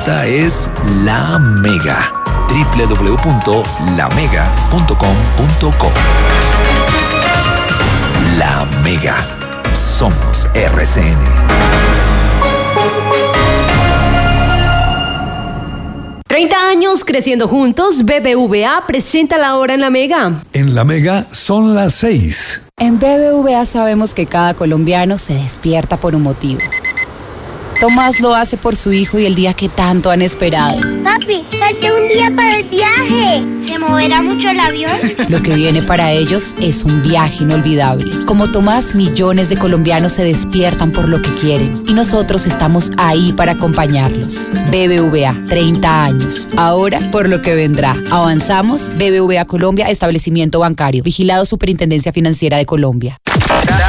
Esta es La Mega. www.lamega.com.co. La Mega. Somos RCN. ¿30 años creciendo juntos? BBVA presenta La Hora en La Mega. En La Mega son las 6. En BBVA sabemos que cada colombiano se despierta por un motivo. Tomás lo hace por su hijo y el día que tanto han esperado. Papi, falta un día para el viaje. ¿Se moverá mucho el avión? Lo que viene para ellos es un viaje inolvidable. Como Tomás, millones de colombianos se despiertan por lo que quieren y nosotros estamos ahí para acompañarlos. BBVA, 30 años. Ahora, por lo que vendrá. Avanzamos. BBVA Colombia, establecimiento bancario. Vigilado Superintendencia Financiera de Colombia.